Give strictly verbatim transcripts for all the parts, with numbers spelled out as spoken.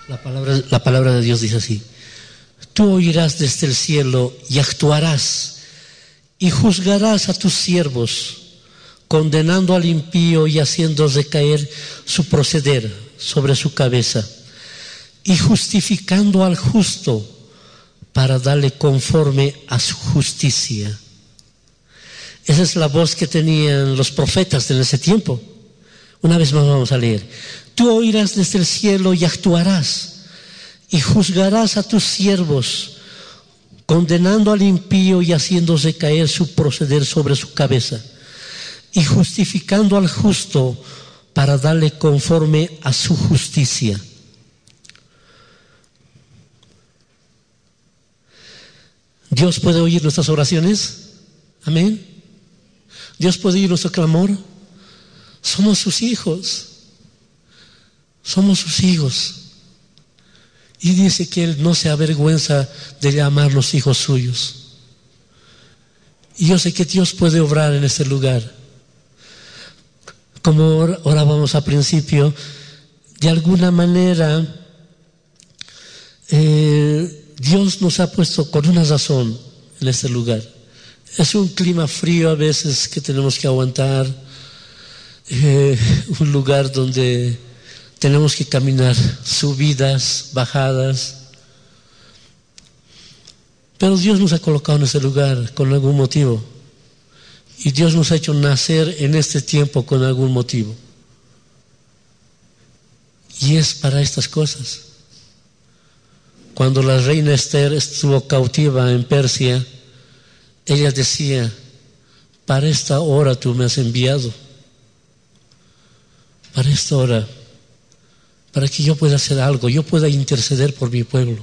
La palabra, la palabra de Dios dice así: tú oirás desde el cielo y actuarás y juzgarás a tus siervos, condenando al impío y haciendo recaer su proceder sobre su cabeza, y justificando al justo para darle conforme a su justicia. Esa es la voz que tenían los profetas en ese tiempo. Una vez más vamos a leer: tú oirás desde el cielo y actuarás y juzgarás a tus siervos, condenando al impío y haciéndose caer su proceder sobre su cabeza, y justificando al justo para darle conforme a su justicia. ¿Dios puede oír nuestras oraciones? Amén. ¿Dios puede oír nuestro clamor? Somos sus hijos. Somos sus hijos. Y dice que Él no se avergüenza de llamarnos hijos suyos. Y yo sé que Dios puede obrar en este lugar. Como orábamos al principio, de alguna manera eh, Dios nos ha puesto con una razón en este lugar. Es un clima frío a veces que tenemos que aguantar, eh, un lugar donde tenemos que caminar subidas, bajadas. Pero Dios nos ha colocado en ese lugar con algún motivo. Y Dios nos ha hecho nacer en este tiempo con algún motivo. Y es para estas cosas. Cuando la reina Esther estuvo cautiva en Persia, ella decía: para esta hora tú me has enviado. Para esta hora. Para que yo pueda hacer algo, yo pueda interceder por mi pueblo.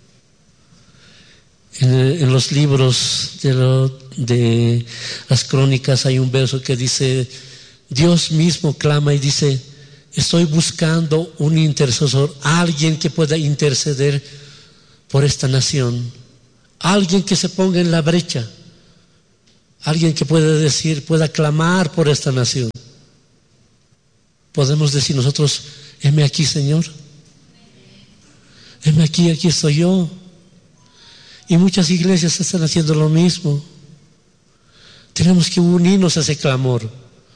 En, en los libros de, lo, de las crónicas hay un verso que dice: Dios mismo clama y dice: estoy buscando un intercesor, alguien que pueda interceder por esta nación, alguien que se ponga en la brecha, alguien que pueda decir, pueda clamar por esta nación. Podemos decir nosotros: heme aquí, Señor, heme aquí, aquí estoy yo. Y muchas iglesias están haciendo lo mismo. Tenemos que unirnos a ese clamor,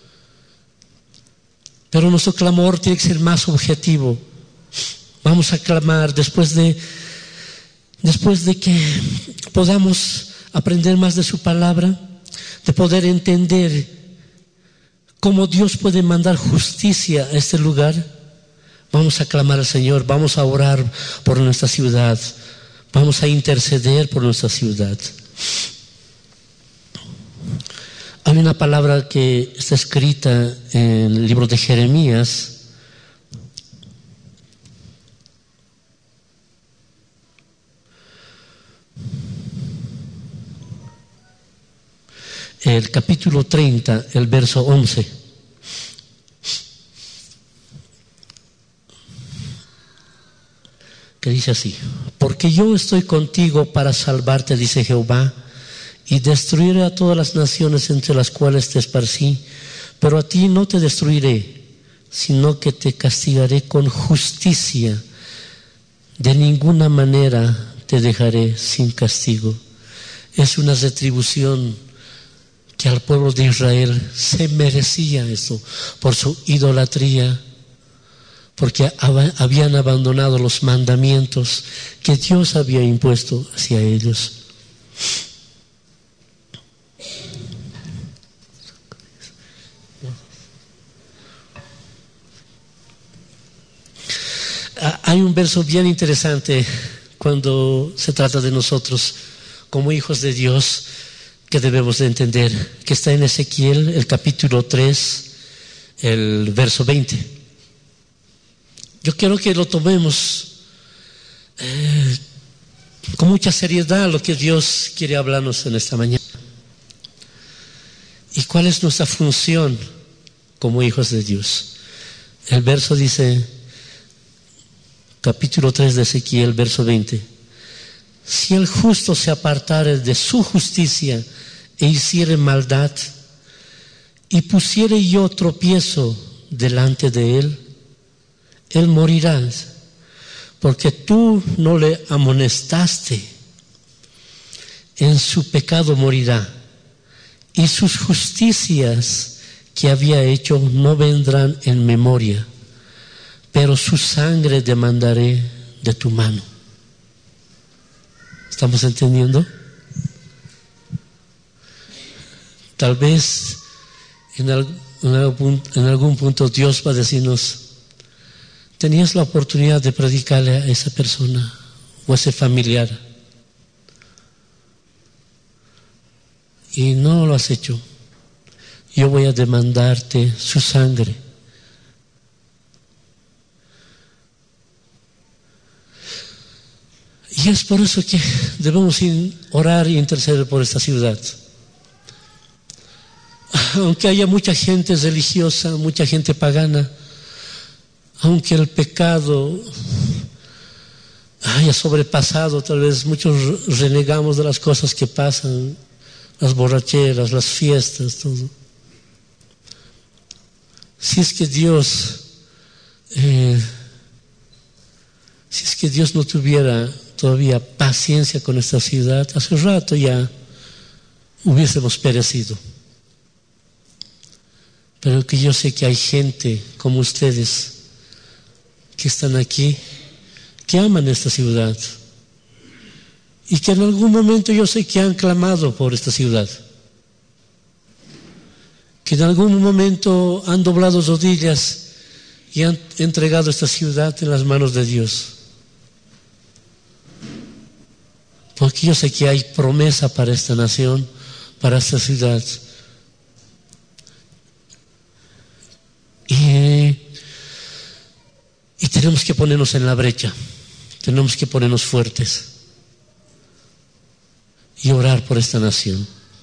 pero nuestro clamor tiene que ser más objetivo. Vamos a clamar después de después de que podamos aprender más de su palabra, de poder entender cómo Dios puede mandar justicia a este lugar. Vamos a clamar al Señor, vamos a orar por nuestra ciudad, vamos a interceder por nuestra ciudad. Hay una palabra que está escrita en el libro de Jeremías, el capítulo treinta, el verso once. Que dice así: porque yo estoy contigo para salvarte, dice Jehová, y destruiré a todas las naciones entre las cuales te esparcí, pero a ti no te destruiré, sino que te castigaré con justicia. De ninguna manera te dejaré sin castigo. Es una retribución que al pueblo de Israel se merecía eso por su idolatría, porque habían abandonado los mandamientos que Dios había impuesto hacia ellos. Hay un verso bien interesante cuando se trata de nosotros como hijos de Dios que debemos de entender, que está en Ezequiel, el capítulo tres, el verso veinte. Yo quiero que lo tomemos eh, con mucha seriedad, lo que Dios quiere hablarnos en esta mañana. ¿Y cuál es nuestra función como hijos de Dios? El verso dice, capítulo tres de Ezequiel, verso veinte: si el justo se apartare de su justicia e hiciere maldad, y pusiere yo tropiezo delante de él, él morirá, porque tú no le amonestaste, en su pecado morirá, y sus justicias que había hecho no vendrán en memoria, pero su sangre demandaré de tu mano. ¿Estamos entendiendo? Tal vez en, al, en, algún, en algún punto Dios va a decirnos, tenías la oportunidad de predicarle a esa persona o a ese familiar y no lo has hecho. Yo voy a demandarte su sangre. Y es por eso que debemos orar y interceder por esta ciudad. Aunque haya mucha gente religiosa, mucha gente pagana, aunque el pecado haya sobrepasado, tal vez muchos renegamos de las cosas que pasan, las borracheras, las fiestas, todo. Si es que Dios, eh, si es que Dios no tuviera todavía paciencia con esta ciudad, hace rato ya hubiésemos perecido. Pero que yo sé que hay gente como ustedes que están aquí, que aman esta ciudad y que en algún momento yo sé que han clamado por esta ciudad, que en algún momento han doblado rodillas y han entregado esta ciudad en las manos de Dios, porque yo sé que hay promesa para esta nación, para esta ciudad. Y, y tenemos que ponernos en la brecha, tenemos que ponernos fuertes y orar por esta nación.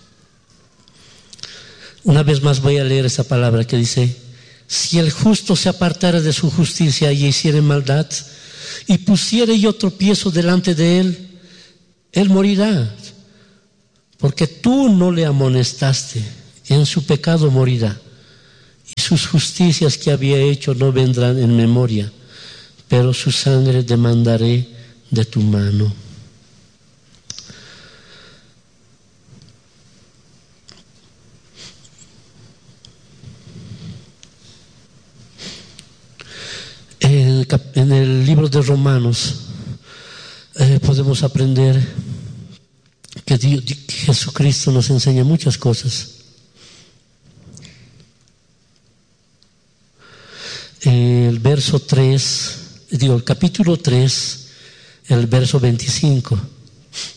Una vez más voy a leer esa palabra que dice: si el justo se apartara de su justicia y hiciere maldad, y pusiere yo tropiezo delante de él, él morirá, porque tú no le amonestaste, en su pecado morirá. Y sus justicias que había hecho no vendrán en memoria, pero su sangre demandaré de tu mano. En el, en el libro de Romanos eh, podemos aprender que, Dios, que Jesucristo nos enseña muchas cosas. El verso tres, digo, el capítulo tres, el verso veinticinco.